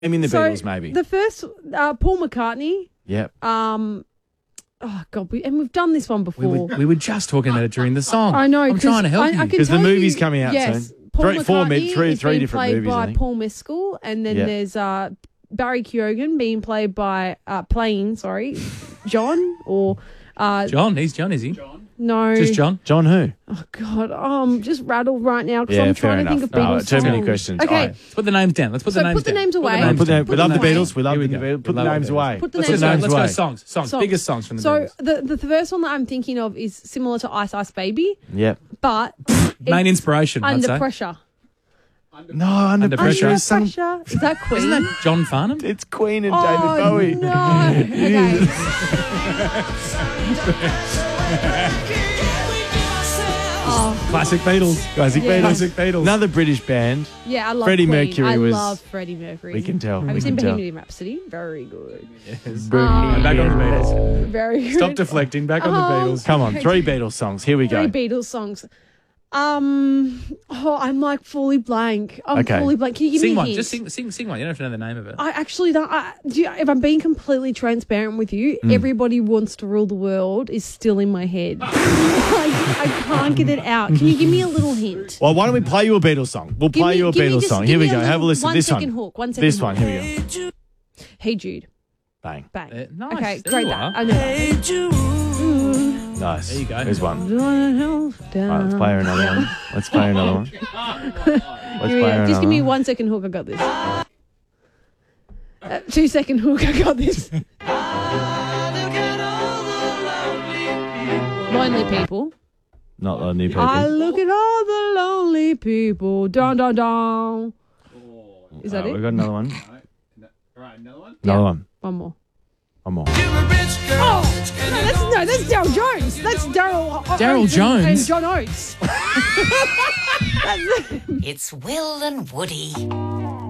the Beatles, maybe. The first, Paul McCartney. Yep. Oh God, we've done this one before. We were just talking about it during the song. I know. I'm trying to help you. Because the movie's coming out soon. Paul McCartney three is being different played movies, I by think. Paul Mescal, and then there's Barry Keoghan being played by John or John. He's John, is he? no, Just John. John who? Oh God, I'm just rattled right now because I'm trying to think of Beatles too many songs. questions. Okay, Let's put the names down. Let's put the names down. names away. We love the Beatles. We love Here the Beatles. Put the names away. Put the Let's names go. away. Let's go. Songs. Biggest songs from the Beatles. So the first one that I'm thinking of is similar to Ice Ice Baby. Yep. But main inspiration. Under Pressure. No, Under Pressure is some. Is that Queen? Isn't that John Farnham? It's Queen and David Bowie. No. Okay. Classic Beatles. Classic Beatles. Another British band. Yeah, I love Freddie Queen. Mercury I was. love Freddie Mercury. We can tell. Have you seen Bohemian Rhapsody? Very good. Yes. Back on the Beatles. Very good. Stop deflecting. Back on the Beatles. Come on, 3 Beatles songs. Here we go. 3 Beatles songs. I'm like fully blank. I'm fully blank. Can you give me a hint? Just sing one. You don't have to know the name of it. I actually don't. If I'm being completely transparent with you, Everybody Wants to Rule the World is still in my head. I can't get it out. Can you give me a little hint? Well, why don't we play you a Beatles song? We'll play you a Beatles song. Here we go. Have a listen. This one. Hook. 1 second. This one. Here we go. Hey Jude. Bang. Bang. Nice. Okay, There great. you are. I know. Hey Jude. Nice. There you go. Here's one. Down. Right, let's play her another one. Let's play her another one. Just give me 1 second hook. I got this. 2 second hook. I got this. Lonely People. Not Lonely People. I look at all the lonely people. Dun dun dun. Is that it? We've got another one. Right, another one? Another one. One more. One more. Oh, that's Daryl Jones. That's Daryl Jones? and John Oates. It's Will and Woody.